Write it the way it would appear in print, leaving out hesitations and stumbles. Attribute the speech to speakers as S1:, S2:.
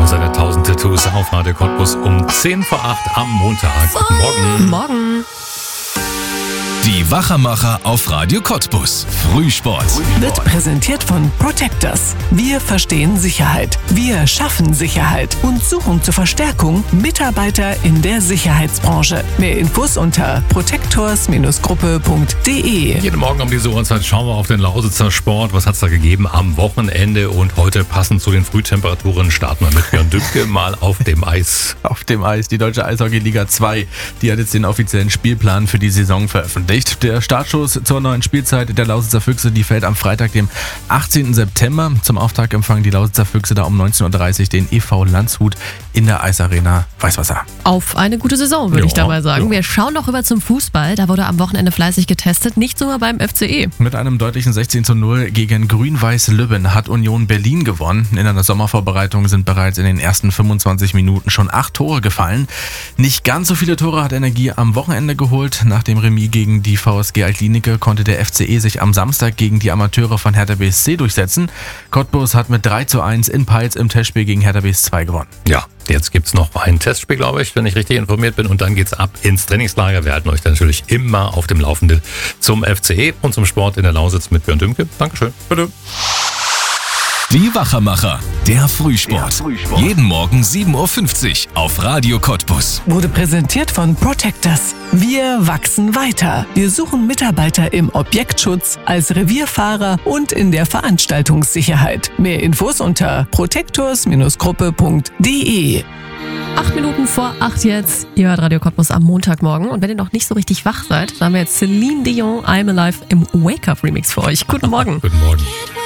S1: seine 1000 Tattoos auf Radio Cottbus um 10 vor 8 am Montag.
S2: Morgen.
S3: Die Wachermacher auf Radio Cottbus. Frühsport.
S2: Wird präsentiert von Protectors. Wir verstehen Sicherheit. Wir schaffen Sicherheit und suchen zur Verstärkung Mitarbeiter in der Sicherheitsbranche. Mehr Infos unter protectors-gruppe.de.
S1: Jeden Morgen um diese Uhrzeit schauen wir auf den Lausitzer Sport. Was hat es da gegeben am Wochenende? Und heute passend zu den Frühtemperaturen starten wir mit Björn Dübke mal auf dem Eis.
S4: Auf dem Eis. Die Deutsche Eishockey-Liga 2, die hat jetzt den offiziellen Spielplan für die Saison veröffentlicht. Der Startschuss zur neuen Spielzeit der Lausitzer Füchse, die fällt am Freitag, dem 18. September. Zum Auftakt empfangen die Lausitzer Füchse da um 19.30 Uhr den EV Landshut in der Eisarena Weißwasser.
S5: Auf eine gute Saison, würde ich da mal sagen. Wir schauen noch rüber zum Fußball. Da wurde am Wochenende fleißig getestet, nicht sogar beim FCE.
S4: Mit einem deutlichen 16:0 gegen Grün-Weiß Lübben hat Union Berlin gewonnen. In einer Sommervorbereitung sind bereits in den ersten 25 Minuten schon 8 Tore gefallen. Nicht ganz so viele Tore hat Energie am Wochenende geholt. Nach dem Remis gegen die VSG Altlinike konnte der FCE sich am Samstag gegen die Amateure von Hertha BSC durchsetzen. Cottbus hat mit 3:1 in Peitz im Testspiel gegen Hertha BSC 2 gewonnen.
S1: Ja, jetzt gibt's noch ein Testspiel, glaube ich, wenn ich richtig informiert bin. Und dann geht's ab ins Trainingslager. Wir halten euch dann natürlich immer auf dem Laufenden zum FCE und zum Sport in der Lausitz mit Björn Dübke. Dankeschön. Bitte.
S3: Die Wachermacher. Der Frühsport. Jeden Morgen 7.50 Uhr auf Radio Cottbus.
S2: Wurde präsentiert von Protectors. Wir wachsen weiter. Wir suchen Mitarbeiter im Objektschutz, als Revierfahrer und in der Veranstaltungssicherheit. Mehr Infos unter protectors-gruppe.de.
S5: 8 Minuten vor 8 jetzt. Ihr hört Radio Cottbus am Montagmorgen. Und wenn ihr noch nicht so richtig wach seid, dann haben wir jetzt Celine Dion, I'm Alive im Wake-Up-Remix für euch. Guten Morgen.
S1: Guten Morgen.